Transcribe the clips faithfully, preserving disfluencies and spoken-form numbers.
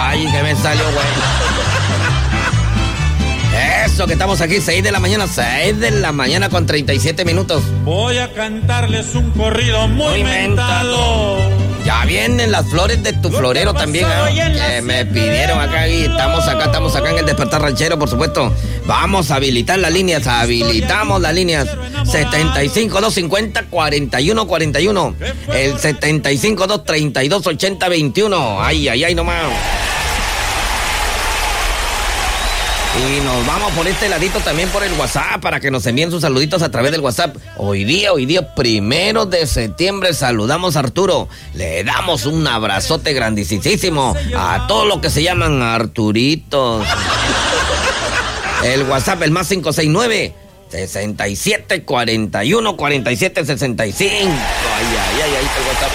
Ay, que me salió, güey. Eso, que estamos aquí, seis de la mañana, seis de la mañana con treinta y siete minutos. Voy a cantarles un corrido muy, muy mentado. Ya vienen las flores de tu florero también, ¿eh? Que me pidieron acá y estamos acá, estamos acá en el Despertar Ranchero, por supuesto. Vamos a habilitar las líneas, habilitamos las líneas. setenta y cinco, doscientos cincuenta, cuarenta y uno cuarenta y uno. El setenta y cinco, doscientos treinta y dos, ochenta, veintiuno. Ay, ay, ay, nomás. Y nos vamos por este ladito también por el WhatsApp para que nos envíen sus saluditos a través del WhatsApp. Hoy día, hoy día, primero de septiembre, saludamos a Arturo. Le damos un abrazote grandísimo a todos los que se llaman Arturitos. El WhatsApp, el más cinco seis nueve, sesenta y siete, cuarenta y uno, cuarenta y siete, sesenta y cinco. Ay, ay, ay, ahí está el WhatsApp.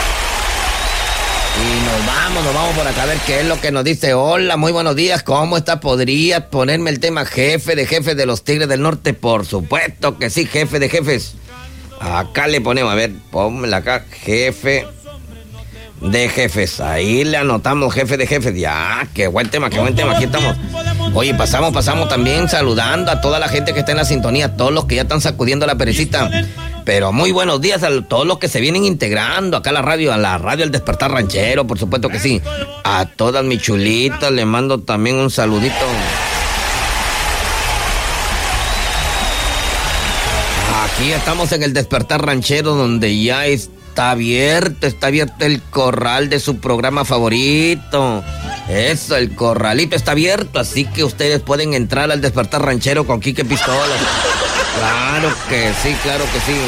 Y nos vamos, nos vamos por acá a ver qué es lo que nos dice. Hola, muy buenos días, ¿cómo está? ¿Podrías ponerme el tema jefe de jefes de los Tigres del Norte? Por supuesto que sí, jefe de jefes. Acá le ponemos, a ver, pónmela acá, jefe de jefes. Ahí le anotamos, jefe de jefes. Ya, qué buen tema, qué buen tema, aquí estamos. Oye, pasamos, pasamos también saludando a toda la gente que está en la sintonía, a todos los que ya están sacudiendo la perecita. Pero muy buenos días a todos los que se vienen integrando acá a la radio, a la radio El Despertar Ranchero, por supuesto que sí. A todas mis chulitas les mando también un saludito. Aquí estamos en El Despertar Ranchero, donde ya está abierto, está abierto el corral de su programa favorito. Eso, el corralito está abierto, así que ustedes pueden entrar al Despertar Ranchero con Quique Pistola. Claro que sí, claro que sí.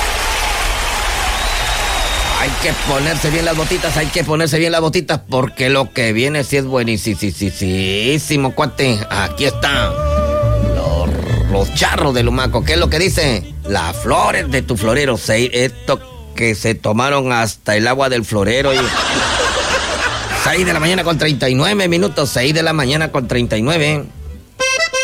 Hay que ponerse bien las botitas, hay que ponerse bien las botitas, porque lo que viene sí es buenísimo, cuate. Aquí está. Los, los charros de Lumaco. ¿Qué es lo que dice? Las flores de tu florero. Esto que se tomaron hasta el agua del florero. Y... seis de la mañana con treinta y nueve minutos, seis de la mañana con treinta y nueve.